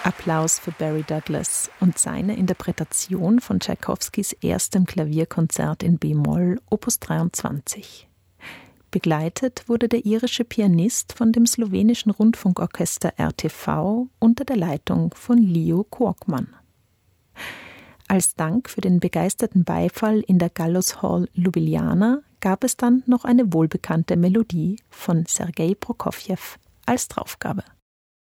Applaus für Barry Douglas und seine Interpretation von Tschaikowskis erstem Klavierkonzert in b-Moll, Opus 23. Begleitet wurde der irische Pianist von dem slowenischen Rundfunkorchester RTV unter der Leitung von Leo Korkman. Als Dank für den begeisterten Beifall in der Gallows Hall Ljubljana gab es dann noch eine wohlbekannte Melodie von Sergei Prokofjew als Draufgabe.